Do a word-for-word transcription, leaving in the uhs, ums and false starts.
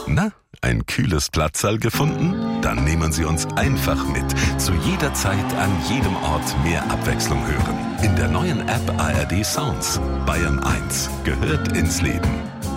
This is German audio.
Na, ein kühles Platzsal gefunden? Dann nehmen Sie uns einfach mit. Zu jeder Zeit, an jedem Ort mehr Abwechslung hören. In der neuen App A R D Sounds. Bayern eins gehört ins Leben.